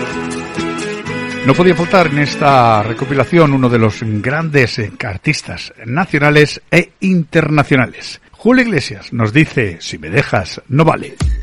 No podía faltar en esta recopilación uno de los grandes artistas nacionales e internacionales. Julio Iglesias nos dice: si me dejas, no vale.